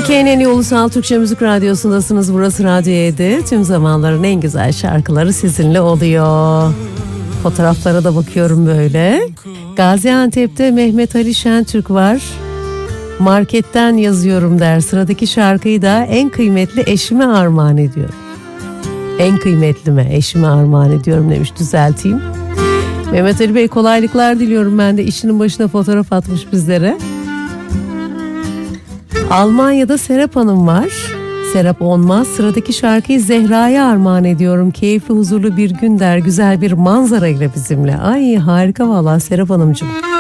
Türkiye'nin en iyi ulusal Türkçe müzik radyosundasınız. Burası Radyo 7. Tüm zamanların en güzel şarkıları sizinle oluyor. Fotoğraflara da bakıyorum böyle. Gaziantep'te Mehmet Ali Şentürk var. Marketten yazıyorum der. Sıradaki şarkıyı da en kıymetli eşime armağan ediyorum. En kıymetli mi? Eşime armağan ediyorum demiş, düzelteyim. Mehmet Ali Bey, kolaylıklar diliyorum ben de. İşinin başına fotoğraf atmış bizlere. Almanya'da Serap Hanım var. Serap Onmaz. Sıradaki şarkıyı Zehra'ya armağan ediyorum. Keyifli, huzurlu bir gün der. Güzel bir manzara ile bizimle. Ay harika vallahi Serap Hanımcığım.